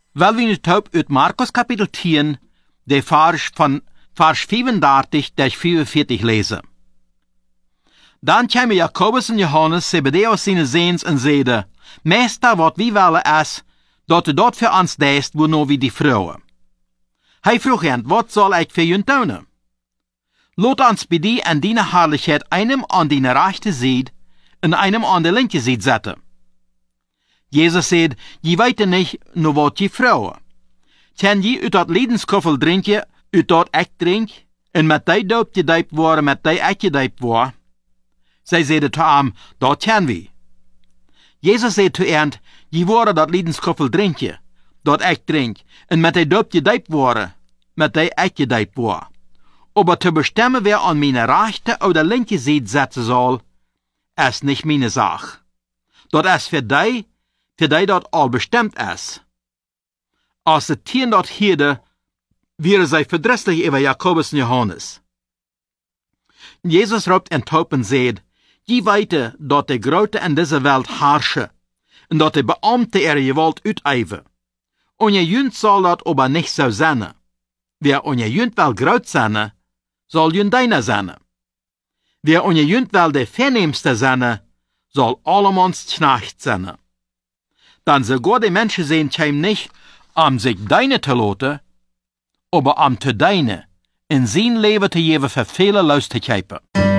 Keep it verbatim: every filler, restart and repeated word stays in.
Wel we nu taub uit Markus kapitel tien, de vers van vers vierendertig tot vierenveertig lezen. Dan kwamen Jakobus en Johannes Zebedeus zijn zeens en zeiden, Meester, wat wie willen is, dat u dat voor ons deest, wo nou wie die vrouwen. Hij vroeg hen, wat zal ik voor jullie doen? Laat ons bij die en die herrlichheid einem aan die rechte zijde en einem aan de linke zijde zetten. Jezus zei, je weet niet nou wat je vrouwen. Kan je uit dat ledenskoffel drinken, uit dat ik drink, en met die doop gedoopt worden, met die ik gedoopt worden? Zij zeiden te hem, dat kan we. Jezus zei te hen, je worden dat ledenskoffel drinken, dat ik drink, en met die doop gedoopt worden, met die ik gedoopt worden. Aber te bestemmen wer aan mijn rechte of de linke zijde zetten zal, is niet mijn zaak. Dat is voor die, voor die dat al bestemd is. Als de tien dat hierde, wäre zij verdrießlich over Jakobus en Johannes. Jezus roept en taub en zegt, je weet dat de grote in deze wereld herrschen, en dat de beambte er gewalt uiteven. En je junt zal dat aber niet zo zijn. Wer on je junt wel groot zijn, zal jun deine zijn. Wer on je junt wel de verneemste zijn, zal allemans knecht zijn. Dan sogar de mensen zijn keim niet om zich deine te laten, aber om te deine in zijn leven te geven voor vele luisterkijpen.